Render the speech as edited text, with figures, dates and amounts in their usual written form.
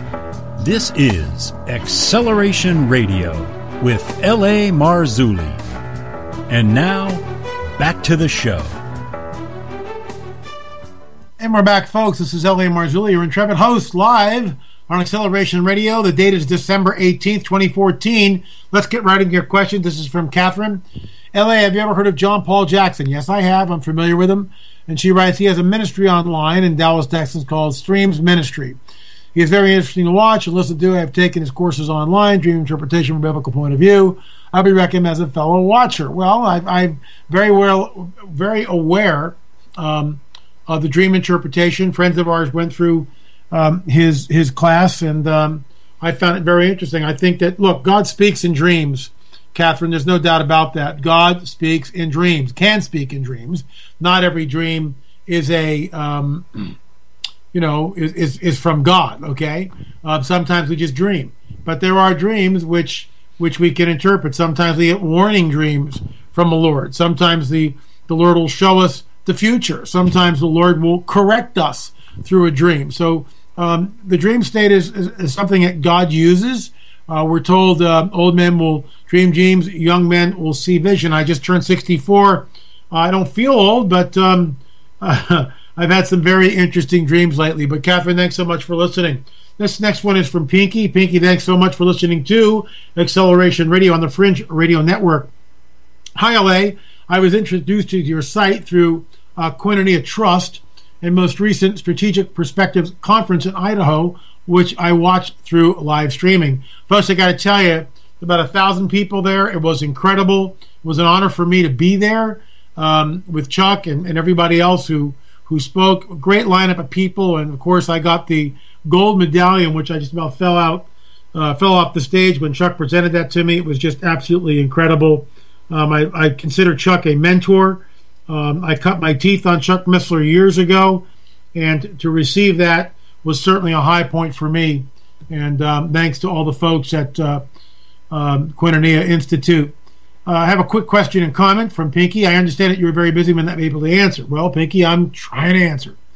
This is Acceleration Radio with L.A. Marzulli. And now, back to the show. And we're back, folks. This is L.A. Marzulli, your intrepid host, live on Acceleration Radio. The date is December 18th, 2014. Let's get right into your question. This is from Catherine. L.A., have you ever heard of John Paul Jackson? Yes, I have. I'm familiar with him. And she writes, he has a ministry online in Dallas, Texas called Streams Ministry. He is very interesting to watch and listen to. I have taken his courses online, Dream Interpretation from a Biblical Point of View. I'll be recommended as a fellow watcher. Well, I'm very aware of the dream interpretation. Friends of ours went through his class, and I found it very interesting. I think that, look, God speaks in dreams, Catherine. There's no doubt about that. God speaks in dreams, can speak in dreams. Not every dream is a, is from God, okay? Sometimes we just dream. But there are dreams which we can interpret. Sometimes we get warning dreams from the Lord. Sometimes the Lord will show us the future. Sometimes the Lord will correct us through a dream. So the dream state is something that God uses. We're told old men will dream dreams, young men will see vision. I just turned 64. I don't feel old, but I've had some very interesting dreams lately. But Catherine, thanks so much for listening. This next one is from Pinky. Pinky, thanks so much for listening to Acceleration Radio on the Fringe Radio Network. Hi, LA. I was introduced to your site through Koinonia Trust and most recent Strategic Perspectives Conference in Idaho, which I watched through live streaming. Folks, I got to tell you, about 1,000 people there. It was incredible. It was an honor for me to be there with Chuck and everybody else who spoke. A great lineup of people, and of course, I got the gold medallion, which I just about fell off the stage when Chuck presented that to me. It was just absolutely incredible. I consider Chuck a mentor. I cut my teeth on Chuck Missler years ago, and to receive that was certainly a high point for me. And thanks to all the folks at Koinonia Institute. I have a quick question and comment from Pinky. I understand that you were very busy when not able to answer. Well, Pinky, I'm trying to answer.